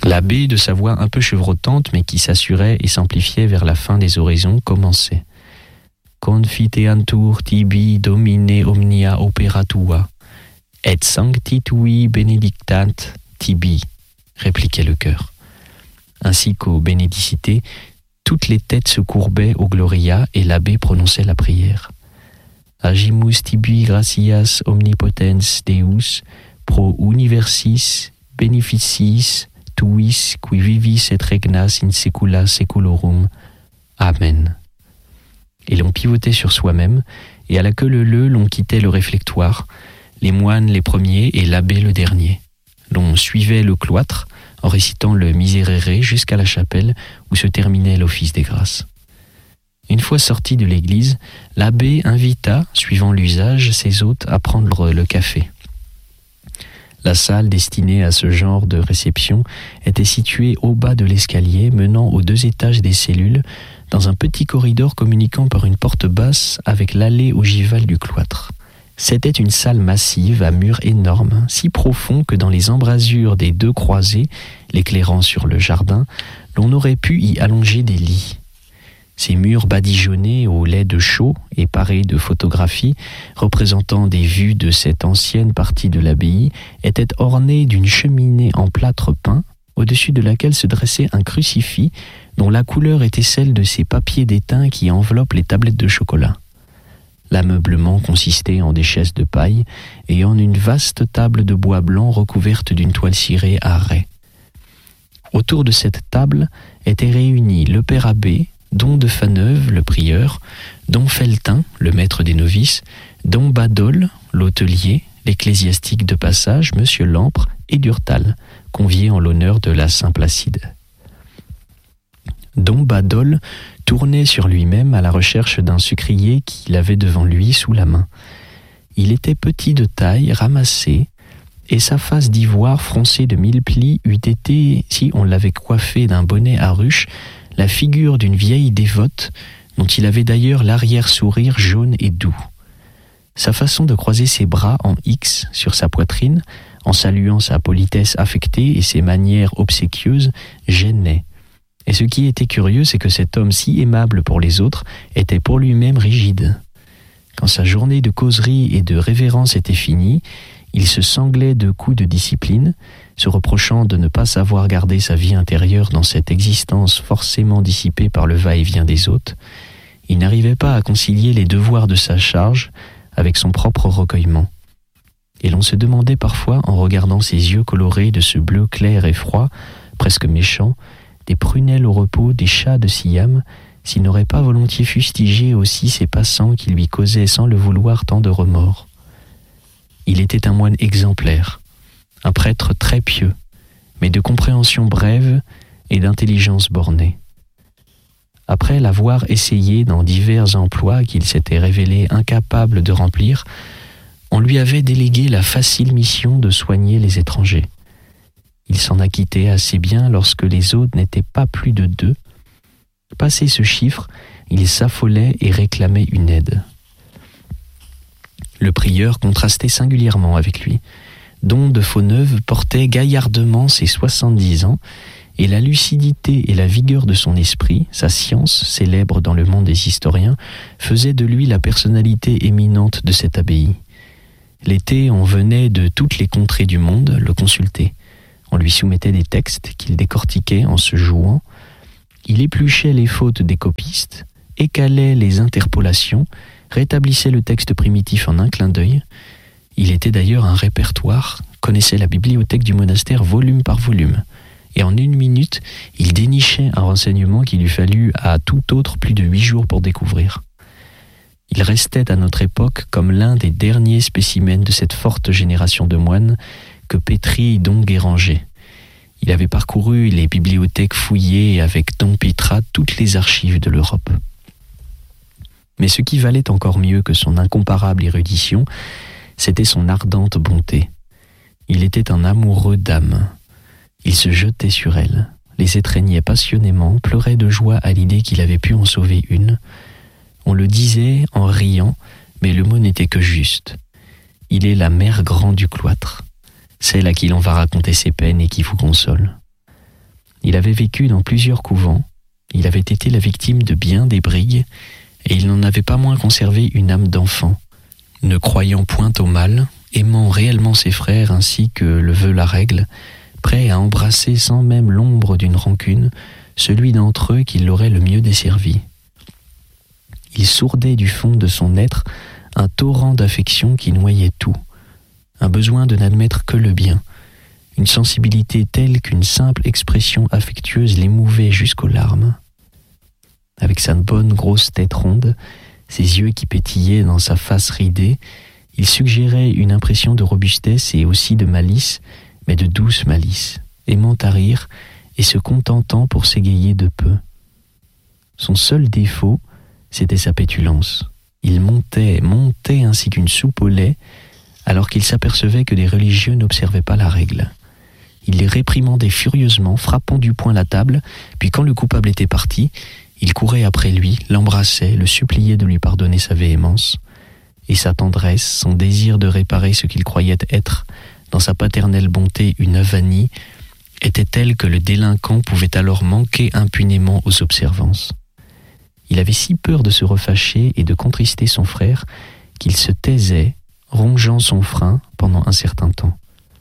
L'abbé, de sa voix un peu chevrotante, mais qui s'assurait et s'amplifiait vers la fin des oraisons, commençait. Confiteantur tibi domine omnia opera tua, et sancti tui benedictant tibi, répliquait le chœur. Ainsi qu'aux bénédicités, toutes les têtes se courbaient au Gloria et l'abbé prononçait la prière. Agimus tibi gratias omnipotens Deus pro universis beneficis tuis qui vivis et regnas in saecula saeculorum. Amen. Et l'on pivotait sur soi-même, et à la queue leu-leu, l'on quittait le réflectoire, les moines les premiers et l'abbé le dernier. L'on suivait le cloître en récitant le Miserere jusqu'à la chapelle où se terminait l'office des grâces. Une fois sorti de l'église, l'abbé invita, suivant l'usage, ses hôtes à prendre le café. La salle destinée à ce genre de réception était située au bas de l'escalier menant aux 2 étages des cellules, dans un petit corridor communiquant par une porte basse avec l'allée ogivale du cloître. C'était une salle massive à murs énormes, si profonds que dans les embrasures des 2 croisées, l'éclairant sur le jardin, l'on aurait pu y allonger des lits. Ces murs badigeonnés au lait de chaux et parés de photographies représentant des vues de cette ancienne partie de l'abbaye étaient ornés d'une cheminée en plâtre peint, au-dessus de laquelle se dressait un crucifix dont la couleur était celle de ces papiers d'étain qui enveloppent les tablettes de chocolat. L'ameublement consistait en des chaises de paille et en une vaste table de bois blanc recouverte d'une toile cirée à raies. Autour de cette table étaient réunis le père abbé, don de Faneuve, le prieur, don Feltin, le maître des novices, don Badol, l'hôtelier, l'ecclésiastique de passage, monsieur Lampre et Durtal, conviés en l'honneur de la Saint-Placide. Don Badol tournait sur lui-même à la recherche d'un sucrier qu'il avait devant lui sous la main. Il était petit de taille, ramassé, et sa face d'ivoire froncée de 1000 plis eût été, si on l'avait coiffé d'un bonnet à ruche, la figure d'une vieille dévote dont il avait d'ailleurs l'arrière-sourire jaune et doux. Sa façon de croiser ses bras en X sur sa poitrine, en saluant sa politesse affectée et ses manières obséquieuses, gênait. Et ce qui était curieux, c'est que cet homme si aimable pour les autres était pour lui-même rigide. Quand sa journée de causerie et de révérence était finie, il se sanglait de coups de discipline, se reprochant de ne pas savoir garder sa vie intérieure dans cette existence forcément dissipée par le va-et-vient des hôtes. Il n'arrivait pas à concilier les devoirs de sa charge avec son propre recueillement. Et l'on se demandait parfois, en regardant ses yeux colorés de ce bleu clair et froid, presque méchant, des prunelles au repos, des chats de Siam, s'il n'aurait pas volontiers fustigé aussi ces passants qui lui causaient sans le vouloir tant de remords. Il était un moine exemplaire, un prêtre très pieux, mais de compréhension brève et d'intelligence bornée. Après l'avoir essayé dans divers emplois qu'il s'était révélé incapable de remplir, on lui avait délégué la facile mission de soigner les étrangers. Il s'en acquittait assez bien lorsque les hôtes n'étaient pas plus de 2. Passé ce chiffre, il s'affolait et réclamait une aide. Le prieur contrastait singulièrement avec lui. Don de Fauneuve portait gaillardement ses 70 ans, et la lucidité et la vigueur de son esprit, sa science, célèbre dans le monde des historiens, faisaient de lui la personnalité éminente de cette abbaye. L'été, on venait de toutes les contrées du monde le consulter. On lui soumettait des textes qu'il décortiquait en se jouant. Il épluchait les fautes des copistes, écalait les interpolations, rétablissait le texte primitif en un clin d'œil. Il était d'ailleurs un répertoire, connaissait la bibliothèque du monastère volume par volume. Et en 1 minute, il dénichait un renseignement qu'il eût fallu à tout autre plus de 8 jours pour découvrir. Il restait à notre époque comme l'un des derniers spécimens de cette forte génération de moines que pétrit Don Guéranger. Il avait parcouru les bibliothèques fouillées avec Don Pitra toutes les archives de l'Europe. Mais ce qui valait encore mieux que son incomparable érudition, c'était son ardente bonté. Il était un amoureux d'âme. Il se jetait sur elles, les étreignait passionnément, pleurait de joie à l'idée qu'il avait pu en sauver une. On le disait en riant, mais le mot n'était que juste. Il est la mère grande du cloître, celle à qui l'on va raconter ses peines et qui vous console. Il avait vécu dans plusieurs couvents, il avait été la victime de bien des brigues, et il n'en avait pas moins conservé une âme d'enfant. Ne croyant point au mal, aimant réellement ses frères ainsi que le veut la règle, prêt à embrasser sans même l'ombre d'une rancune celui d'entre eux qui l'aurait le mieux desservi. Il sourdait du fond de son être un torrent d'affection qui noyait tout, un besoin de n'admettre que le bien, une sensibilité telle qu'une simple expression affectueuse l'émouvait jusqu'aux larmes. Avec sa bonne grosse tête ronde, ses yeux qui pétillaient dans sa face ridée, il suggérait une impression de robustesse et aussi de malice, mais de douce malice, aimant à rire et se contentant pour s'égayer de peu. Son seul défaut, c'était sa pétulance. Il montait ainsi qu'une soupe au lait, alors qu'il s'apercevait que les religieux n'observaient pas la règle. Il les réprimandait furieusement, frappant du poing la table, puis quand le coupable était parti, il courait après lui, l'embrassait, le suppliait de lui pardonner sa véhémence. Et sa tendresse, son désir de réparer ce qu'il croyait être, dans sa paternelle bonté, une avanie, était telle que le délinquant pouvait alors manquer impunément aux observances. Il avait si peur de se refâcher et de contrister son frère qu'il se taisait, rongeant son frein pendant un certain temps.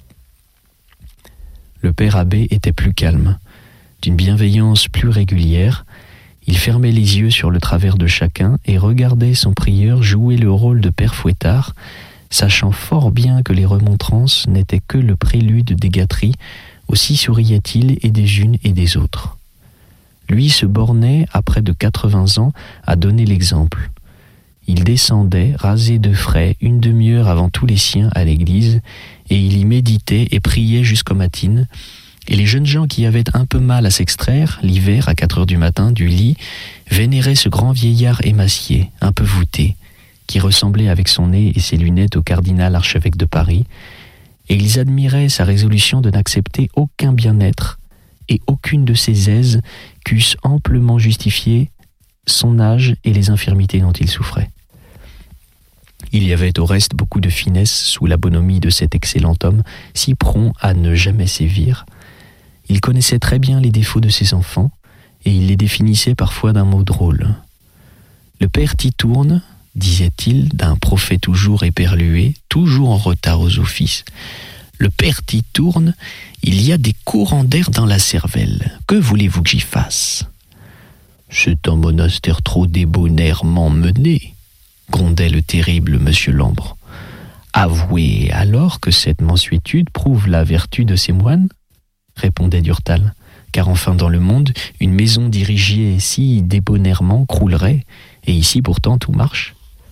Le père abbé était plus calme, d'une bienveillance plus régulière. Il fermait les yeux sur le travers de chacun et regardait son prieur jouer le rôle de père fouettard, sachant fort bien que les remontrances n'étaient que le prélude des gâteries, aussi souriait-il et des unes et des autres. Lui se bornait, à près de 80 ans, à donner l'exemple. Il descendait, rasé de frais, une demi-heure avant tous les siens à l'église, et il y méditait et priait jusqu'aux matines, et les jeunes gens qui avaient un peu mal à s'extraire, l'hiver, à 4 heures du matin, du lit, vénéraient ce grand vieillard émacié, un peu voûté, qui ressemblait avec son nez et ses lunettes au cardinal archevêque de Paris, et ils admiraient sa résolution de n'accepter aucun bien-être et aucune de ses aises qu'eussent amplement justifié son âge et les infirmités dont il souffrait. Il y avait au reste beaucoup de finesse sous la bonhomie de cet excellent homme, si prompt à ne jamais sévir. Il connaissait très bien les défauts de ses enfants, et il les définissait parfois d'un mot drôle. Le père Titourne, disait-il, d'un prophète toujours éperlué, toujours en retard aux offices, le père Titourne, il y a des courants d'air dans la cervelle. Que voulez-vous que j'y fasse ? C'est un monastère trop débonnairement mené, grondait le terrible monsieur Lambre. Avouez alors que cette mansuétude prouve la vertu de ces moines, répondait Durtal, car enfin dans le monde, une maison dirigée si débonnairement croulerait, et ici pourtant tout marche.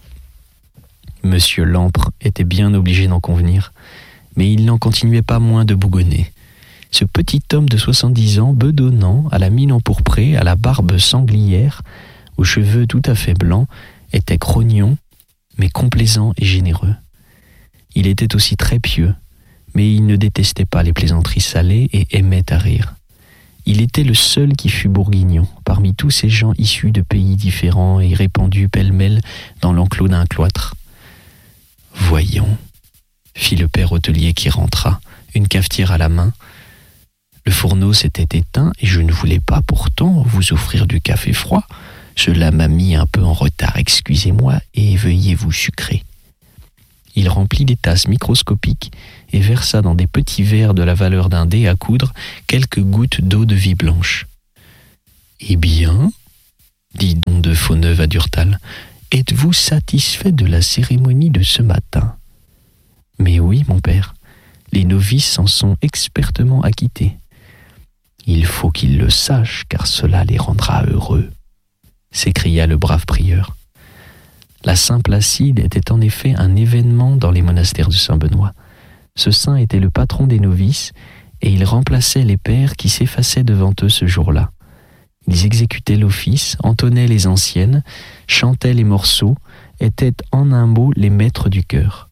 Monsieur Lampre était bien obligé d'en convenir, mais il n'en continuait pas moins de bougonner. Ce petit homme de 70 ans, bedonnant, à la mine empourprée, à la barbe sanglière, aux cheveux tout à fait blancs, était grognon, mais complaisant et généreux. Il était aussi très pieux, mais il ne détestait pas les plaisanteries salées et aimait à rire. Il était le seul qui fût bourguignon, parmi tous ces gens issus de pays différents et répandus pêle-mêle dans l'enclos d'un cloître. « Voyons, » fit le père hôtelier qui rentra, une cafetière à la main. Le fourneau s'était éteint et je ne voulais pas pourtant vous offrir du café froid. Cela m'a mis un peu en retard, excusez-moi, et veuillez vous sucrer. Il remplit des tasses microscopiques et versa dans des petits verres de la valeur d'un dé à coudre quelques gouttes d'eau de vie blanche. « Eh bien, dit Don de Fauneuve à Durtal, êtes-vous satisfait de la cérémonie de ce matin ?»« Mais oui, mon père, les novices s'en sont expertement acquittés. »« Il faut qu'ils le sachent, car cela les rendra heureux. » s'écria le brave prieur. La Saint-Placide était en effet un événement dans les monastères de Saint-Benoît. Ce saint était le patron des novices et il remplaçait les pères qui s'effaçaient devant eux ce jour-là. Ils exécutaient l'office, entonnaient les anciennes, chantaient les morceaux, étaient en un mot les maîtres du chœur.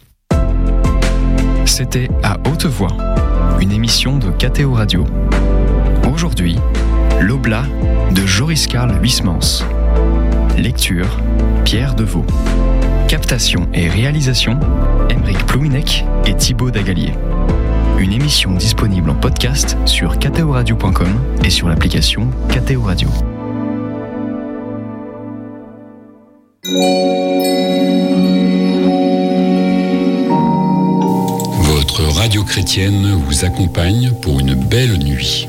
C'était À Haute Voix, une émission de KTO Radio. Aujourd'hui, l'Oblat de Joris Karl Huysmans. Lecture, Pierre Deveau. Captation et réalisation, Aymeric Plouinec et Thibaut Dagalier. Une émission disponible en podcast sur ktoradio.com et sur l'application KTO Radio. Votre radio chrétienne vous accompagne pour une belle nuit.